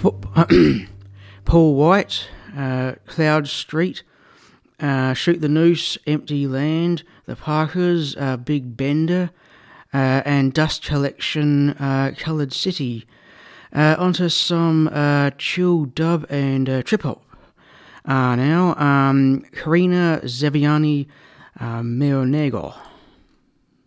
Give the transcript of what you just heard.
Paul White, Cloud Street, Shoot the Noose, Empty Land, The Parkers, Big Bender, and Dust Collection, Coloured City. Onto some chill dub and trip-hop. Now, Karina Zeviani, Meo Negro.